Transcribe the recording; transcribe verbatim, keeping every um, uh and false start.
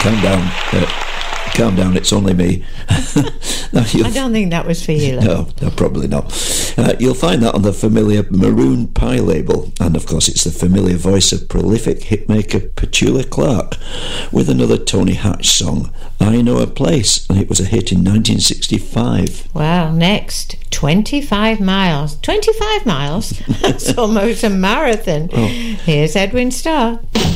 calm down. Uh, calm down, it's only me. Now, I don't think that was for you. No, no, probably not. Uh, you'll find that on the familiar Maroon Pie label, and of course it's the familiar voice of prolific hitmaker Petula Clark with another Tony Hatch song, I Know a Place, and it was a hit in nineteen sixty-five. Well, next, twenty-five miles. twenty-five miles? That's almost a marathon. Oh. Here's Edwin Starr.